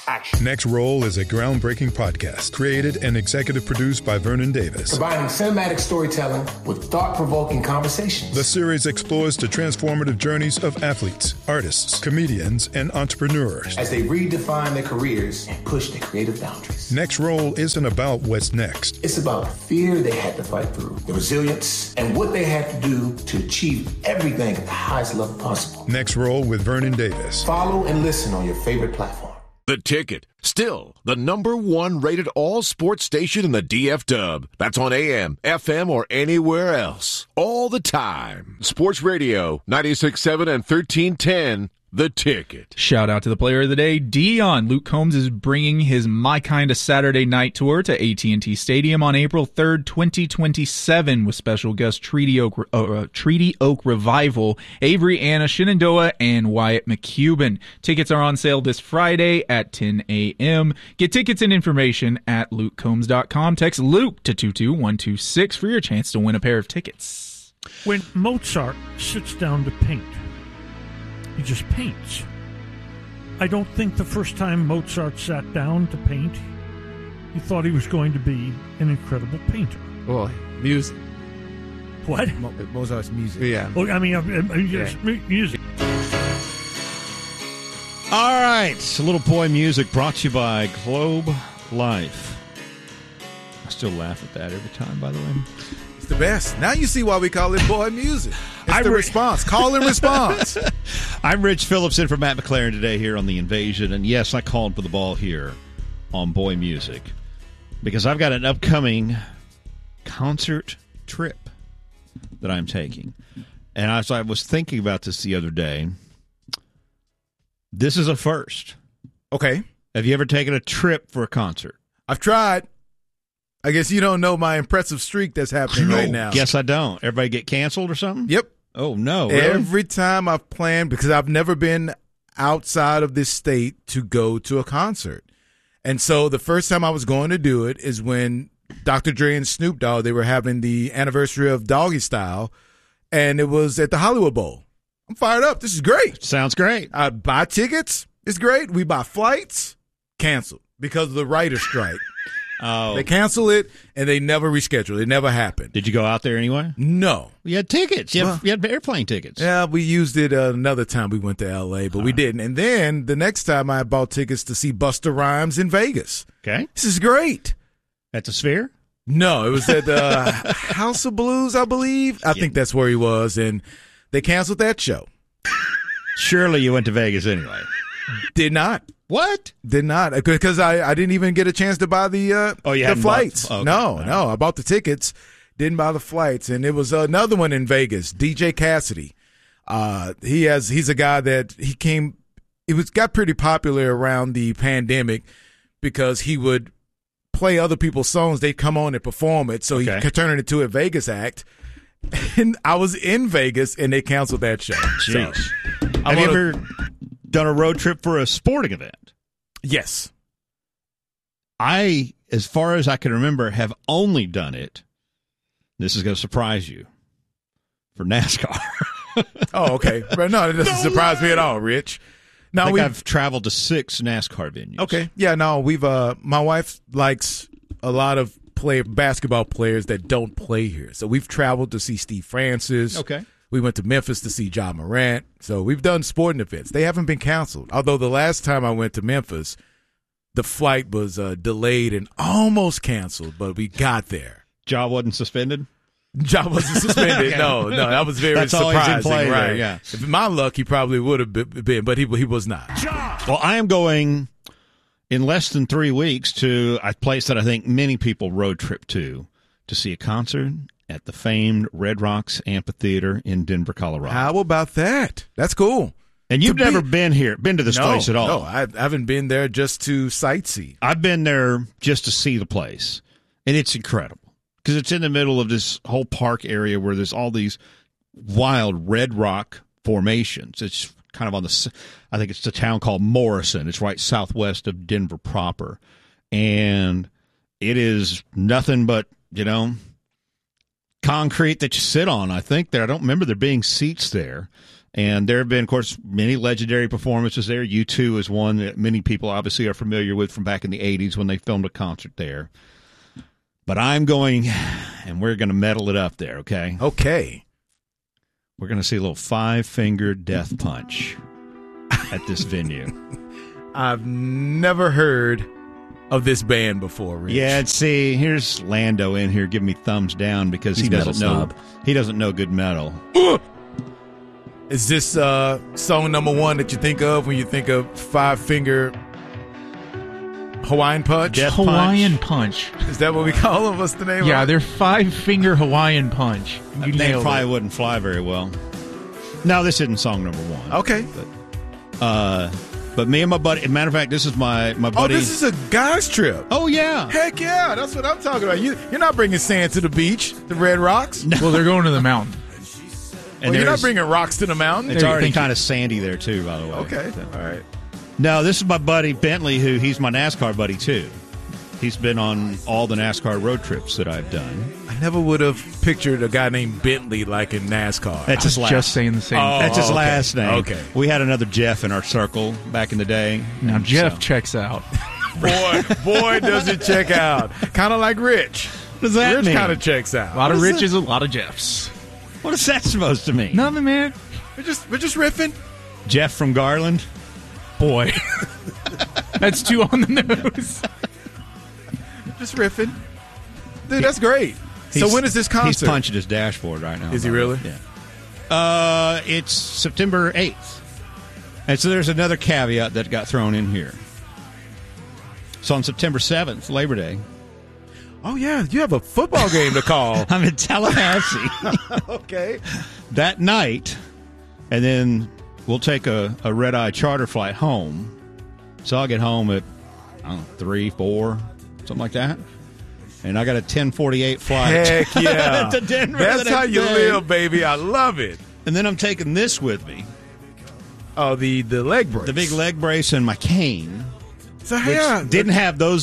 action. Next Roll is a groundbreaking podcast created and executive produced by Vernon Davis. Combining cinematic storytelling with thought-provoking conversations. The series explores the transformative journeys of athletes, artists, comedians, and entrepreneurs as they redefine their careers and push their creative boundaries. Next Roll isn't about what's next. It's about the fear they had to fight through, the resilience, and what they had to do to achieve everything at the highest level possible. Next Roll with Vernon Davis. Follow and listen on your favorite platform. The Ticket, still the #1 rated all sports station in the DF-Dub. That's on AM, FM, or anywhere else. All the time. Sports Radio, 96.7 and 1310. The Ticket. Shout out to the player of the day, Dion. Luke Combs is bringing his My Kinda Saturday Night Tour to AT&T Stadium on April 3rd, 2027, with special guest Treaty Oak Revival, Avery Anna Shenandoah, and Wyatt McCubbin. Tickets are on sale this Friday at 10 a.m. Get tickets and information at lukecombs.com. Text Luke to 22126 for your chance to win a pair of tickets. When Mozart sits down to paint, he just paints. I don't think the first time Mozart sat down to paint, he thought he was going to be an incredible painter. Well, music. What? Mozart's music. Yeah. Oh, I mean, music. All right. A little boy music brought to you by Globe Life. I still laugh at that every time, by the way. It's the best. Now you see why we call it boy music. It's the response. Call and response. I'm Rich Phillips in for Matt McLaren today here on The Invasion. And yes, I called for the ball here on Boy Music because I've got an upcoming concert trip that I'm taking. And as I was thinking about this the other day, this is a first. Okay. Have you ever taken a trip for a concert? I've tried. I guess you don't know my impressive streak that's happening right now. Guess I don't. Everybody get canceled or something? Yep. Oh, no. Really? Every time I've planned, because I've never been outside of this state to go to a concert. And so the first time I was going to do it is when Dr. Dre and Snoop Dogg, they were having the anniversary of Doggy Style, and it was at the Hollywood Bowl. I'm fired up. This is great. Sounds great. I buy tickets. It's great. We buy flights. Canceled because of the writer's strike. Oh. They cancel it, and they never reschedule. It never happened. Did you go out there anyway? No. You had tickets. You had airplane tickets. Yeah, we used it another time we went to L.A., but we didn't. And then the next time I bought tickets to see Busta Rhymes in Vegas. Okay. This is great. At the Sphere? No, it was at the House of Blues, I believe. I think that's where he was, and they canceled that show. Surely you went to Vegas anyway. Did not. What? Did not, because I didn't even get a chance to buy the flights. Okay. No, I bought the tickets, didn't buy the flights, and it was another one in Vegas. DJ Cassidy, he's a guy that got pretty popular around the pandemic because he would play other people's songs. They'd come on and perform it, so he could turn it into a Vegas act. And I was in Vegas, and they canceled that show. Jeez. So, have you ever done a road trip for a sporting event? Yes. I, as far as I can remember, have only done it, this is going to surprise you, for NASCAR. Oh, okay. But no, it doesn't surprise me at all, Rich. No, I think I've traveled to 6 NASCAR venues. Okay. Yeah, no, my wife likes a lot of basketball players that don't play here. So we've traveled to see Steve Francis. Okay. We went to Memphis to see Ja Morant. So we've done sporting events. They haven't been canceled. Although the last time I went to Memphis, the flight was delayed and almost canceled, but we got there. Ja wasn't suspended? Ja wasn't suspended. No, that was very That's surprising. Always in play right? There, yeah. If my luck, he probably would have been, but he was not. Well, I am going in less than 3 weeks to a place that I think many people road trip to see a concert at the famed Red Rocks Amphitheater in Denver, Colorado. How about that? That's cool. And you've never been to this place at all? No, I haven't been there just to sightsee. I've been there just to see the place, and it's incredible because it's in the middle of this whole park area where there's all these wild red rock formations. It's kind of I think it's a town called Morrison. It's right southwest of Denver proper, and it is nothing but, concrete that you sit on. I think I don't remember there being seats there. And there have been, of course, many legendary performances there. U2 is one that many people obviously are familiar with from back in the 80s when they filmed a concert there. But I'm going, and we're going to metal it up there, okay? Okay. We're going to see a little five-finger death punch at this venue. I've never heard of this band before, Rich. Yeah, see, here's Lando in here giving me thumbs down because he doesn't know good metal. Is this song number one that you think of when you think of Five-Finger Hawaiian Punch? Death Hawaiian Punch. Is that what we call them? What's the name Yeah, of it? they're Five-Finger Hawaiian Punch. You They nailed probably it. wouldn't fly very well. No, this isn't song number one. Okay. But me and my buddy, matter of fact, this is my buddy. Oh, this is a guy's trip. Oh, yeah. Heck yeah, that's what I'm talking about. You're not bringing sand to the beach, the Red Rocks. Well, they're going to the mountain. And Well, you're not there's- bringing rocks to the mountain. It's already kind of sandy there, too, by the way. Okay, So- all right. No, this is my buddy Bentley, he's my NASCAR buddy, too. He's been on all the NASCAR road trips that I've done. I never would have pictured a guy named Bentley like in NASCAR. That's his last. Just saying the same thing. That's his okay. last name. Okay. We had another Jeff in our circle back in the day. Now, Jeff So- checks out. Boy, does it check out. Kind of like Rich. What does that Rich mean? kind of checks out. A lot of What is Riches, a lot of Jeffs. What is that supposed to mean? Nothing, man. We're just riffing. Jeff from Garland? Boy. That's too on the nose. Just riffing. Dude, that's great. So when is this concert? He's punching his dashboard right now. Is he by the way. really? Yeah. It's September 8th. And so there's another caveat that got thrown in here. So on September 7th, Labor Day, Oh, yeah. You have a football game to call. I'm in Tallahassee Okay. that night, and then we'll take a red-eye charter flight home. So I'll get home at, I don't know, 3, 4, something like that. And I got a 10:48 flight. Heck yeah. to Denver That's the how next you day. live, baby. I love it. And then I'm taking this with me, Oh, the leg brace. the big leg brace and my cane. So, Which yeah. didn't have those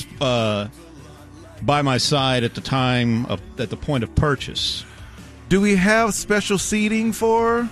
by my side at the time at the point of purchase. Do we have special seating for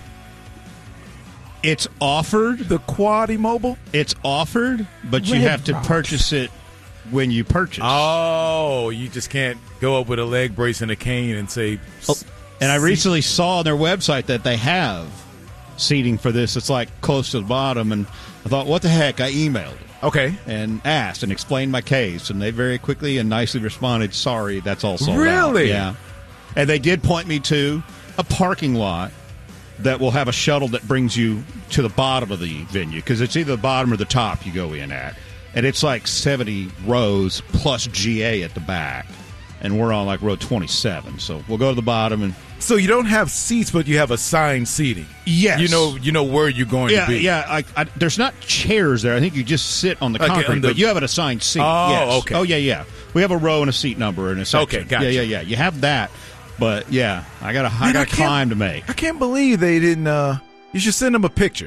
It's offered. the Quad Immobile? It's offered, but you Red have to Rocks. purchase it when you purchase. Oh, you just can't go up with a leg brace and a cane and say. And I recently saw on their website that they have seating for this. It's like close to the bottom, and I thought, what the heck? I emailed Okay. and asked and explained my case, and they very quickly and nicely responded, sorry, that's all sold out. Really? Yeah. And they did point me to a parking lot that will have a shuttle that brings you to the bottom of the venue, because it's either the bottom or the top you go in at. And it's like 70 rows plus GA at the back. And we're on like row 27. So we'll go to the bottom and So you don't have seats, but you have assigned seating. yes. You know where you're going Yeah, to be. yeah. There's not chairs there. I think you just sit on the Okay, concrete, on the- but you have an assigned seat. Oh, yes. okay. Oh, yeah, yeah. We have a row and a seat number and a section. Okay, gotcha. Yeah. You have that, but yeah, I got Man, a I can't- climb to make. I can't believe they didn't. You should send them a picture.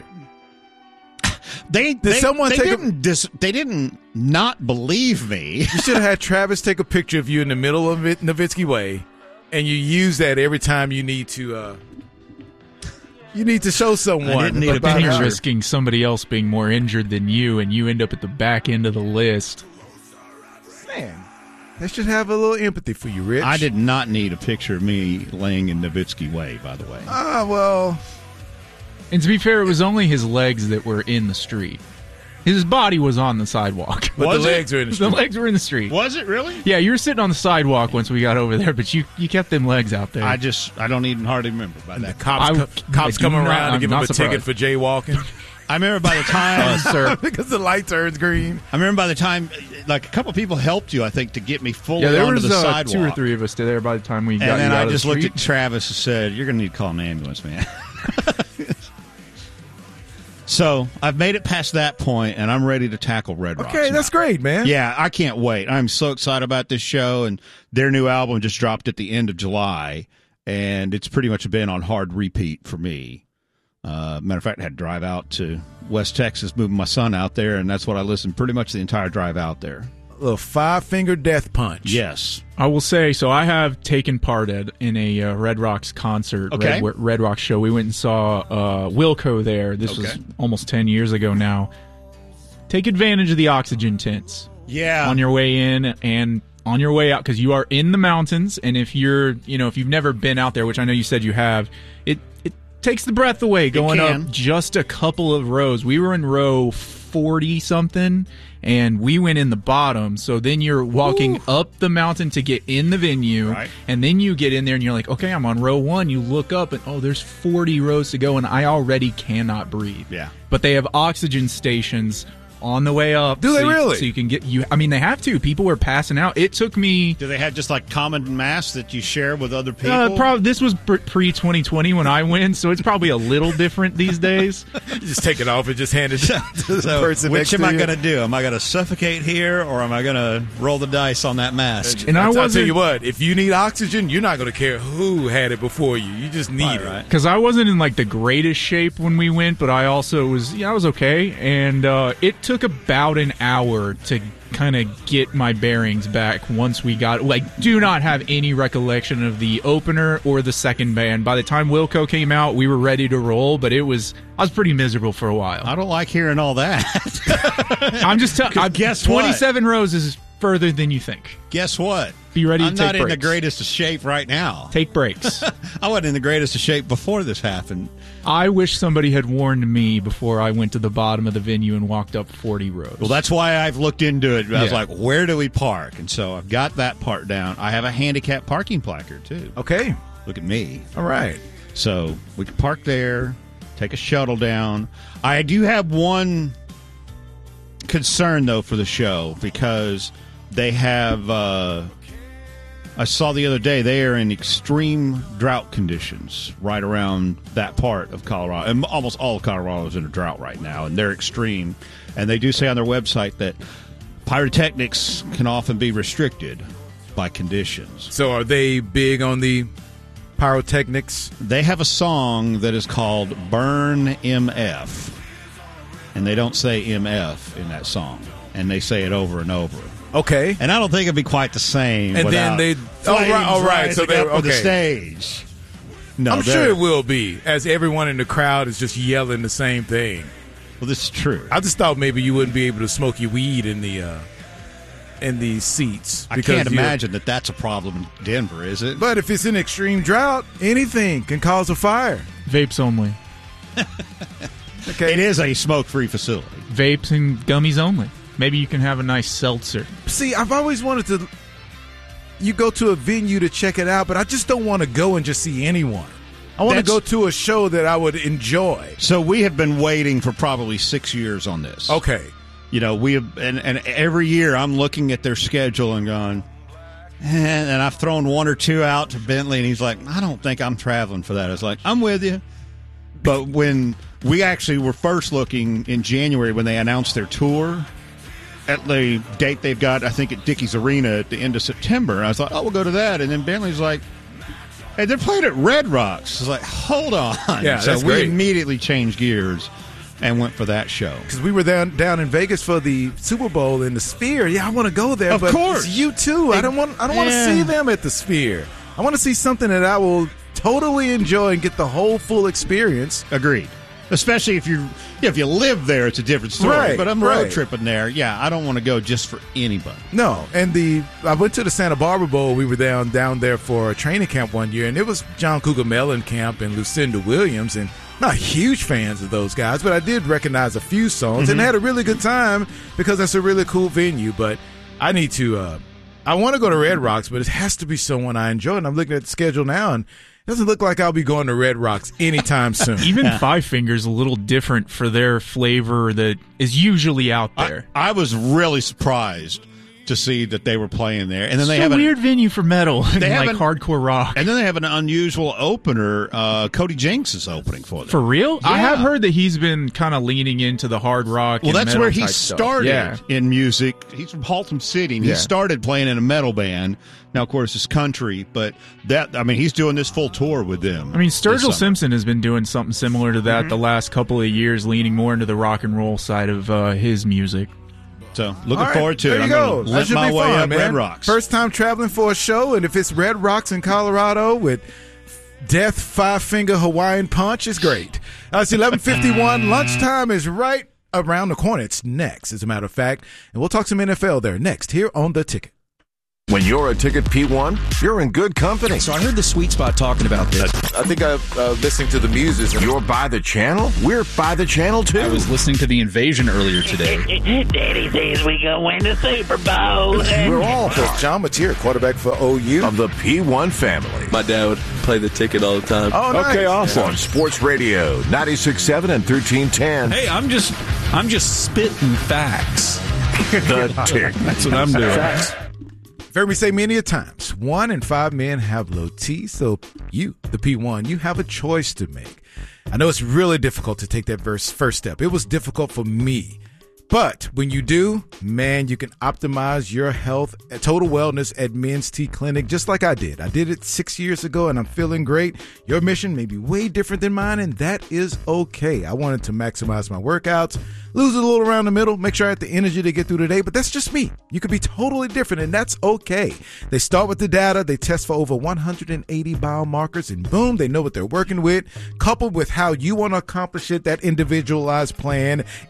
They someone take a- they didn't not believe me. You should have had Travis take a picture of you in the middle of it, Nowitzki Way, and you use that every time you need to. You need to show someone. I didn't need a about Then you're how- risking somebody else being more injured than you, and you end up at the back end of the list. Man, they should have a little empathy for you, Rich. I did not need a picture of me laying in Nowitzki Way, by the way. Well. And to be fair, it was only his legs that were in the street. His body was on the sidewalk. But Was the it? legs are in the The street. legs were in the street. Was it really? Yeah, you were sitting on the sidewalk once we got over there, but you kept them legs out there. I don't even hardly remember by The that. cops, I cops do come not- around to I'm give him not a ticket surprised. for jaywalking I remember by the time sir. because the light turns green. I remember by the time, like a couple people helped you, I think, to get me fully Yeah, there onto was the sidewalk. 2 or 3 of us there by the time we got And then you out I of the just looked street. at Travis and said, "You're going to need to call an ambulance, man." So I've made it past that point, and I'm ready to tackle Red Rocks. Okay, that's now. great, man. Yeah, I can't wait. I'm so excited about this show, and their new album just dropped at the end of July, and it's pretty much been on hard repeat for me. Matter of fact, I had to drive out to West Texas, moving my son out there, and that's what I listened pretty much the entire drive out there. little 5-finger death punch. Yes. I will say, so I have taken part in a Red Rocks concert, Okay. Red Rocks show. We went and saw Wilco there. This was almost 10 years ago now. Take advantage of the oxygen tents. Yeah. On your way in and on your way out, because you are in the mountains, and if if you've never been out there, which I know you said you have, it takes the breath away going up just a couple of rows. We were in row 40 something, and we went in the bottom. So then you're walking up the mountain to get in the venue, Right. and then you get in there and you're like, okay, I'm on row 1. You look up and there's 40 rows to go, and I already cannot breathe. Yeah. But they have oxygen stations on the way up. Do they really? So you can get they have to. People were passing out. It took me. Do they have just like common masks that you share with other people? This was pre-2020 when I went, so it's probably a little different these days. You just take it off and just hand it to the person Which next am to I you. going to do? Am I going to suffocate here, or am I going to roll the dice on that mask? And I'll tell wasn't- you what, if you need oxygen, you're not going to care who had it before you. You just need it. Because I wasn't in like the greatest shape when we went, but I also was okay. And it took about an hour to kind of get my bearings back once we got do not have any recollection of the opener or the second band. By the time Wilco came out, we were ready to roll, but I was pretty miserable for a while. I don't like hearing all that. I'm just telling you, guess what? 27 rows is further than you think. Guess what? Be ready to I'm take not in the breaks. greatest of shape right now. Take breaks. I wasn't in the greatest of shape before this happened. I wish somebody had warned me before I went to the bottom of the venue and walked up 40 rows. Well, that's why I've looked into it. I was Yeah. like, where do we park? And so I've got that part down. I have a handicap parking placard, too. Okay. Look at me. All right. So we can park there, take a shuttle down. I do have one concern, though, for the show, because they have, I saw the other day, they are in extreme drought conditions right around that part of Colorado. And almost all of Colorado is in a drought right now, and they're extreme. And they do say on their website that pyrotechnics can often be restricted by conditions. So are they big on the pyrotechnics? They have a song that is called Burn MF, and they don't say MF in that song, and they say it over and over. Okay. And I don't think it'd be quite the same. And without then they... flames all right. So rising they're... up on the Okay. stage. No, I'm sure it will be, as everyone in the crowd is just yelling the same thing. Well, this is true. I just thought maybe you wouldn't be able to smoke your weed in the seats. I can't imagine that that's a problem in Denver, is it? But if it's an extreme drought, anything can cause a fire. Vapes only. Okay. It is a smoke-free facility. Vapes and gummies only. Maybe you can have a nice seltzer. See, I've always wanted to... You go to a venue to check it out, but I just don't want to go and just see anyone. I want to go to a show that I would enjoy. So we have been waiting for probably 6 years on this. Okay. You know, we have, and every year I'm looking at their schedule and going, and I've thrown one or two out to Bentley, and he's like, I don't think I'm traveling for that. I was like, I'm with you. But when we actually were first looking in January when they announced their tour, at the date they've got, I think, at Dickies Arena at the end of September, I was like, oh, we'll go to that. And then Bentley's like, hey, they're playing at Red Rocks. I was like, hold on. Yeah, so that's we great. immediately changed gears and went for that show. Because we were down in Vegas for the Super Bowl in the Sphere. Yeah, I want to go there. Of but course. it's you too. I don't want to see them at the Sphere. I want to see something that I will totally enjoy and get the whole full experience. Agreed. Especially if you live there, it's a different story. Right, But I'm road right. tripping there. Yeah, I don't want to go just for anybody. No, and I went to the Santa Barbara Bowl. We were down there for a training camp one year, and it was John Cougar Mellencamp and Lucinda Williams, and not huge fans of those guys, but I did recognize a few songs and had a really good time because that's a really cool venue. But I need to, I want to go to Red Rocks, but it has to be someone I enjoy, and I'm looking at the schedule now, and it doesn't look like I'll be going to Red Rocks anytime soon. Even Five Finger's a little different for their flavor that is usually out there. I was really surprised to see that they were playing there. And then It's they a have weird venue for metal and They like haven't- hardcore rock. And then they have an unusual opener. Cody Jinks is opening for them. For real? Yeah. I have heard that he's been kind of leaning into the hard rock. Well, and that's metal where he type stuff. started Yeah. in music. He's from Haltom City, and he Yeah. started playing in a metal band. Now, of course, it's country, but he's doing this full tour with them. I mean, this Sturgill summer. Simpson has been doing something similar to that the last couple of years, leaning more into the rock and roll side of his music. So looking forward to it. There you I'm go. going to That limp should my be way fun, up man. Red Rocks. First time traveling for a show, and if it's Red Rocks in Colorado with Death Five-Finger Hawaiian Punch, it's great. It's 11:51. Lunchtime is right around the corner. It's next, as a matter of fact. And we'll talk some NFL there next here on The Ticket. When you're a Ticket P1, you're in good company. So I heard the Sweet Spot talking about this. I think I'm listening to the Muses. You're by the channel? We're by the channel, too. I was listening to The Invasion earlier today. Daddy says we gonna win the Super Bowl. We're all part John Mateer, quarterback for OU. of the P1 family. My dad would play the ticket all the time. Oh, nice. Okay, awesome. On Sports Radio, 96.7 and 1310. Hey, I'm just spitting facts. The Tick. That's what I'm doing. You've heard me say many a times, 1 in 5 men have low T, so you, the P1, you have a choice to make. I know it's really difficult to take that first step. It was difficult for me. But when you do, man, you can optimize your health, total wellness at Men's T Clinic, just like I did. I did it 6 years ago, and I'm feeling great. Your mission may be way different than mine, and that is okay. I wanted to maximize my workouts, lose a little around the middle, make sure I had the energy to get through the day, but that's just me. You could be totally different, and that's okay. They start with the data, they test for over 180 biomarkers, and boom, they know what they're working with, coupled with how you want to accomplish it, that individualized plan.